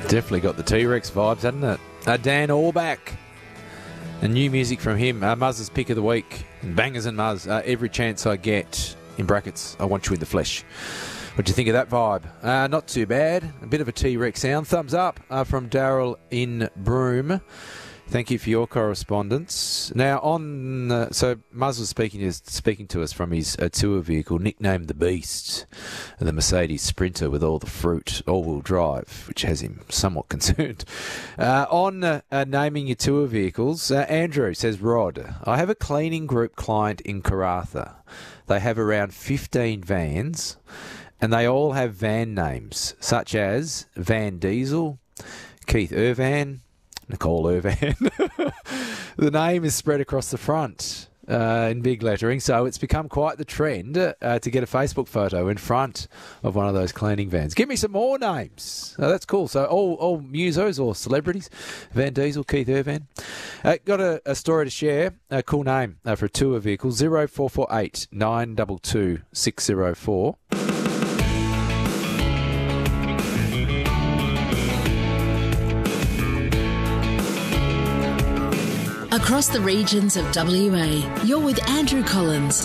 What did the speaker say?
Definitely got the T-Rex vibes, hasn't it? Dan Orbach. And new music from him. Muzz's pick of the week. Bangers and Muzz. Every chance I get, in brackets, I want you in the flesh. What do you think of that vibe? Not too bad. A bit of a T-Rex sound. Thumbs up from Daryl in Broome. Thank you for your correspondence. Now, so Muzz was speaking to us from his tour vehicle, nicknamed the Beast, the Mercedes Sprinter with all the fruit, all-wheel drive, which has him somewhat concerned. On naming your tour vehicles, Andrew says, Rod, I have a cleaning group client in Karratha. They have around 15 vans, and they all have van names, such as Van Diesel, Keith Irvan, Nicole Irvan. The name is spread across the front in big lettering, so it's become quite the trend to get a Facebook photo in front of one of those cleaning vans. Give me some more names. That's cool. So all musos or celebrities. Van Diesel, Keith Irvan. Got a story to share. A cool name for a tour vehicle. 0448 922 604. Across the regions of WA, you're with Andrew Collins